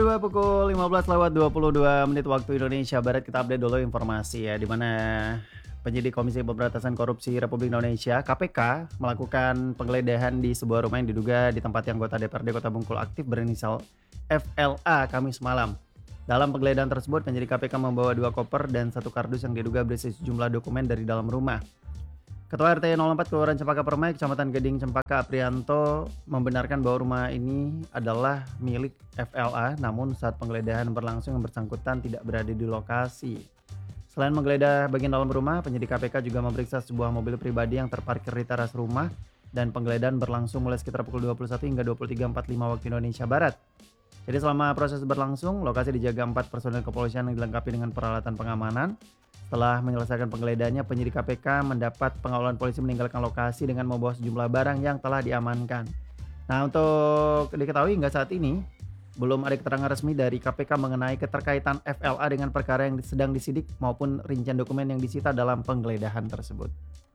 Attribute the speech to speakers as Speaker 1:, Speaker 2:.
Speaker 1: Dua pukul 15:22 waktu Indonesia Barat, kita update dulu informasi ya, di mana penyidik Komisi Pemberantasan Korupsi Republik Indonesia (KPK) melakukan penggeledahan di sebuah rumah yang diduga ditempati anggota DPRD Kota Bengkulu aktif berinisial FLA Kamis malam. Dalam penggeledahan tersebut, penyidik KPK membawa 2 koper dan 1 kardus yang diduga berisi sejumlah dokumen dari dalam rumah. Ketua RT 04 Kelurahan Cempaka Permai, Kecamatan Gading Cempaka Aprianto membenarkan bahwa rumah ini adalah milik FLA, namun saat penggeledahan berlangsung yang bersangkutan tidak berada di lokasi. Selain menggeledah bagian dalam rumah, penyidik KPK juga memeriksa sebuah mobil pribadi yang terparkir di teras rumah dan penggeledahan berlangsung mulai sekitar pukul 21 hingga 23.45 waktu Indonesia Barat. Jadi selama proses berlangsung, lokasi dijaga 4 personel kepolisian yang dilengkapi dengan peralatan pengamanan. Setelah menyelesaikan penggeledahannya, penyidik KPK mendapat pengawalan polisi meninggalkan lokasi dengan membawa sejumlah barang yang telah diamankan. Nah, untuk diketahui hingga saat ini, belum ada keterangan resmi dari KPK mengenai keterkaitan FLA dengan perkara yang sedang disidik maupun rincian dokumen yang disita dalam penggeledahan tersebut.